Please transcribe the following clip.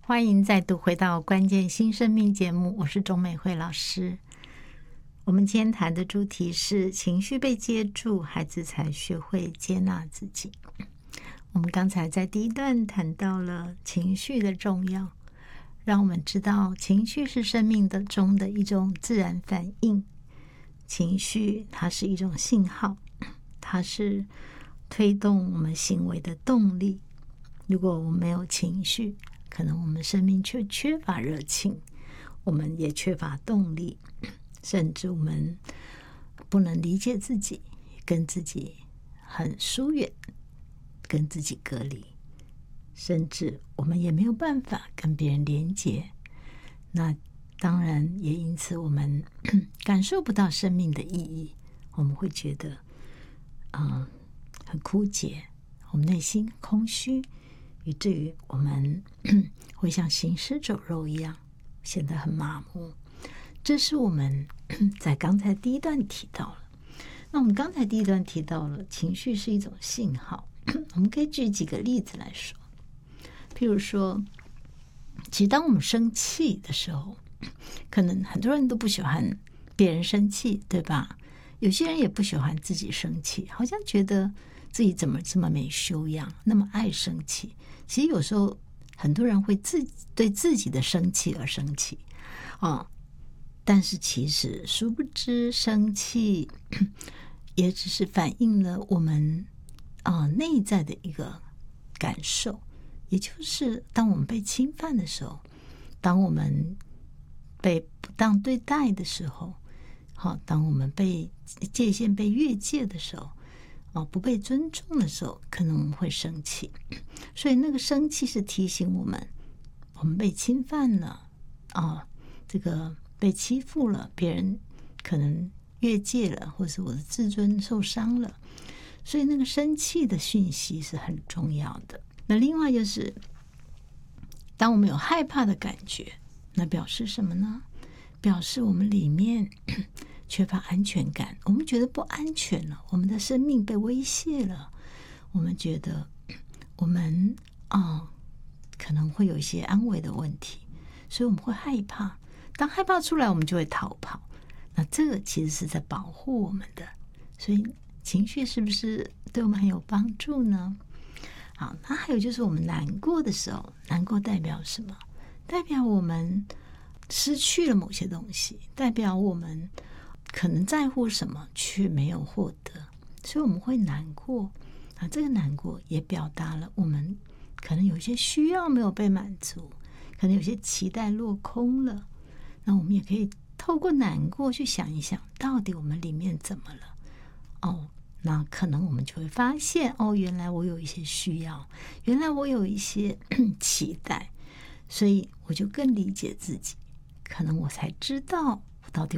欢迎再度回到关键新生命节目，我是钟美惠老师。我们今天谈的主题是情绪被接住，孩子才学会接纳自己。我们刚才在第一段谈到了情绪的重要，让我们知道情绪是生命中的一种自然反应。情绪它是一种信号，它是推动我们行为的动力。如果我们没有情绪，可能我们生命却缺乏热情，我们也缺乏动力，甚至我们不能理解自己，跟自己很疏远，跟自己隔离，甚至我们也没有办法跟别人连结。那当然也因此我们感受不到生命的意义，我们会觉得很枯竭，我们内心空虚，以至于我们会像行尸走肉一样，显得很麻木。这是我们在刚才第一段提到了。那我们刚才第一段提到了情绪是一种信号，我们可以举几个例子来说。譬如说，其实当我们生气的时候，可能很多人都不喜欢别人生气，对吧？有些人也不喜欢自己生气，好像觉得自己怎么这么没修养，那么爱生气。其实有时候很多人会对自己的生气而生气但是其实殊不知生气也只是反映了我们内在的一个感受，也就是当我们被侵犯的时候，当我们被不当对待的时候，当我们被界限被越界的时候，不被尊重的时候，可能我们会生气。所以那个生气是提醒我们被侵犯了这个被欺负了，别人可能越界了，或是我的自尊受伤了。所以那个生气的讯息是很重要的。那另外就是当我们有害怕的感觉，那表示什么呢？表示我们里面缺乏安全感，我们觉得不安全了，我们的生命被威胁了，我们觉得我们可能会有一些安危的问题，所以我们会害怕。当害怕出来，我们就会逃跑。那这个其实是在保护我们的，所以情绪是不是对我们很有帮助呢？好，那还有就是我们难过的时候，难过代表什么？代表我们失去了某些东西，代表我们可能在乎什么却没有获得，所以我们会难过。这个难过也表达了我们可能有些需要没有被满足，可能有些期待落空了。那我们也可以透过难过去想一想，到底我们里面怎么了？那可能我们就会发现，原来我有一些需要，原来我有一些期待，所以我就更理解自己，可能我才知道